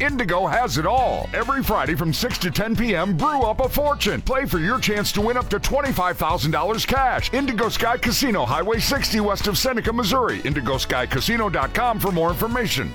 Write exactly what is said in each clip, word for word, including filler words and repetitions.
Indigo has it all. Every Friday from six to ten p.m., brew up a fortune. Play for your chance to win up to twenty-five thousand dollars cash. Indigo Sky Casino, Highway sixty west of Seneca, Missouri. indigo sky casino dot com for more information.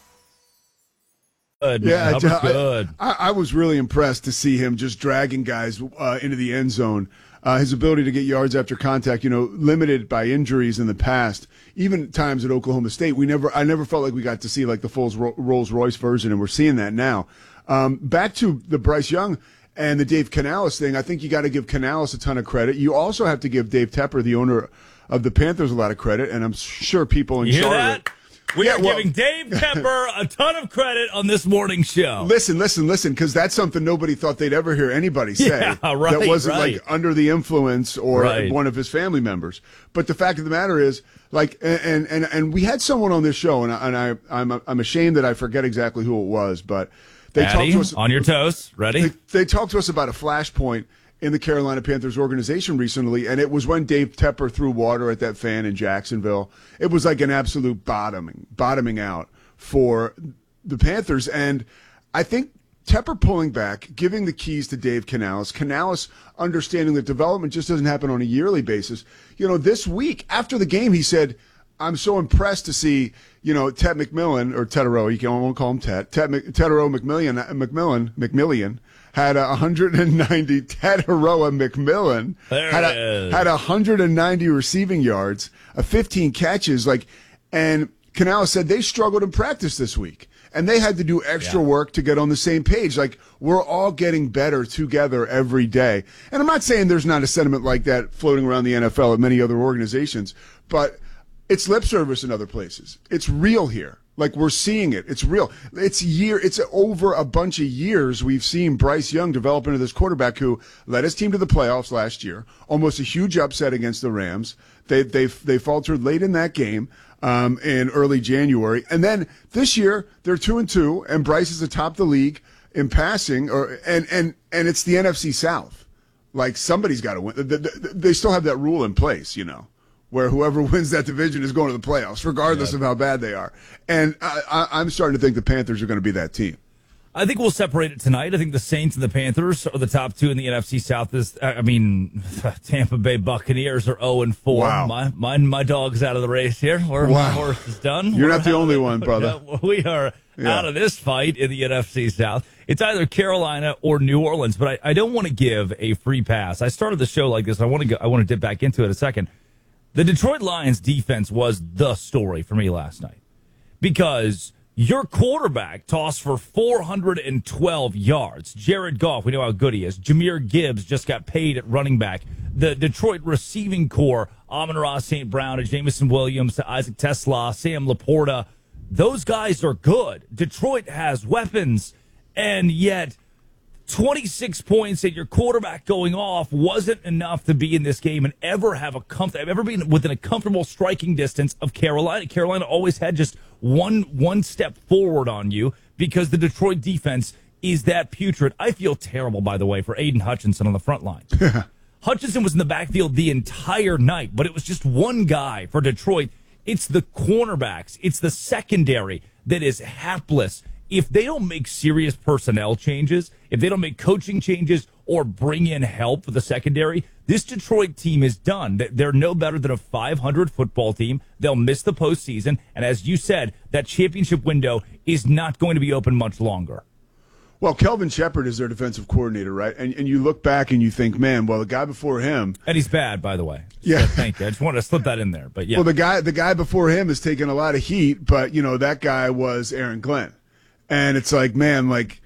Good, yeah, man. I, good. I, I was really impressed to see him just dragging guys uh, into the end zone. Uh, his ability to get yards after contact, you know, limited by injuries in the past. Even times at Oklahoma State, we never, I never felt like we got to see like the full Rolls Royce version, and we're seeing that now. Um, back to the Bryce Young and the Dave Canales thing. I think you got to give Canales a ton of credit. You also have to give Dave Tepper, the owner of the Panthers, a lot of credit, and I'm sure people in you hear Charlotte. That? We yeah, are well, giving Dave Tepper a ton of credit on this morning's show. Listen, listen, listen, because that's something nobody thought they'd ever hear anybody say. Yeah, right, that wasn't right. like under the influence or right. one of his family members. But the fact of the matter is, like, and and and we had someone on this show, and I, and I I'm I'm ashamed that I forget exactly who it was, but they Addy, talked to us on your toes. Ready? They, they talked to us about a flashpoint in the Carolina Panthers organization recently, and it was when Dave Tepper threw water at that fan in Jacksonville. It was like an absolute bottoming, bottoming out for the Panthers. And I think Tepper pulling back, giving the keys to Dave Canales, Canales understanding that development just doesn't happen on a yearly basis. You know, this week, after the game, he said, I'm so impressed to see, you know, Ted McMillan, or Tetero, you can't won't call him Ted, Ted Tetero McMillian, McMillan, McMillian, had a one hundred ninety, Tetero McMillan there had a, had one hundred ninety receiving yards, a fifteen catches, like, and Canales said they struggled in practice this week. And they had to do extra yeah. work to get on the same page. Like, we're all getting better together every day. And I'm not saying there's not a sentiment like that floating around the N F L and many other organizations, but it's lip service in other places. It's real here. Like, we're seeing it. It's real. It's year. It's over a bunch of years we've seen Bryce Young develop into this quarterback who led his team to the playoffs last year. Almost a huge upset against the Rams. They they they faltered late in that game um, in early January, and then this year they're two and two, and Bryce is atop the league in passing. Or and and and it's the N F C South. Like, somebody's got to win. They still have that rule in place, you know, where whoever wins that division is going to the playoffs, regardless yeah. of how bad they are. And I, I, I'm starting to think the Panthers are going to be that team. I think we'll separate it tonight. I think the Saints and the Panthers are the top two in the N F C South. This, I mean, Tampa Bay Buccaneers are oh and four. Wow. My, my, my dog's out of the race here. Where wow. my horse is done. You're We're not the only of, one, brother. We are yeah. out of this fight in the N F C South. It's either Carolina or New Orleans, but I, I don't want to give a free pass. I started the show like this. I want to go, I want to dip back into it in a second. The Detroit Lions defense was the story for me last night because your quarterback tossed for four hundred twelve yards. Jared Goff, we know how good he is. Jahmyr Gibbs just got paid at running back. The Detroit receiving core, Amon-Ra Saint Brown, Jameson Williams, Isaac Tesla, Sam Laporta, those guys are good. Detroit has weapons, and yet twenty-six points and your quarterback going off wasn't enough to be in this game and ever have a comfort. I've ever been within a comfortable striking distance of Carolina. Carolina always had just one one step forward on you because the Detroit defense is that putrid. I feel terrible, by the way, for Aiden Hutchinson on the front line. Hutchinson was in the backfield the entire night, but it was just one guy for Detroit. It's the cornerbacks. It's the secondary that is hapless. If they don't make serious personnel changes, if they don't make coaching changes or bring in help for the secondary, this Detroit team is done. They're no better than a five hundred football team. They'll miss the postseason. And as you said, that championship window is not going to be open much longer. Well, Kelvin Shepard is their defensive coordinator, right? And and you look back and you think, man, well, the guy before him, and he's bad, by the way. Yeah, so thank you. I just wanted to slip that in there, but yeah. Well, the guy the guy before him has taken a lot of heat, but you know that guy was Aaron Glenn, and it's like, man, like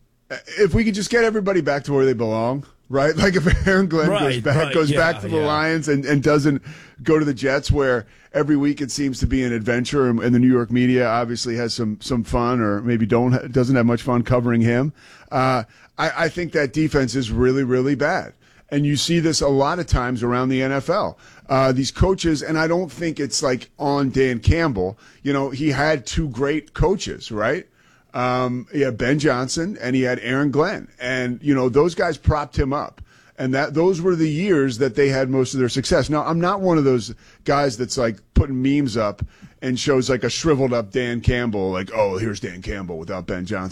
if we could just get everybody back to where they belong, right? Like if Aaron Glenn right, goes back right, goes yeah, back to the yeah. Lions and, and doesn't go to the Jets, where every week it seems to be an adventure, and, and the New York media obviously has some some fun, or maybe don't doesn't have much fun covering him. Uh, I, I think that defense is really, really bad. And you see this a lot of times around the N F L. Uh, these coaches, and I don't think it's like on Dan Campbell. You know, he had two great coaches, right? Um, he had Ben Johnson and he had Aaron Glenn. And, you know, those guys propped him up. And that those were the years that they had most of their success. Now, I'm not one of those guys that's like putting memes up and shows like a shriveled up Dan Campbell, like, oh, here's Dan Campbell without Ben Johnson.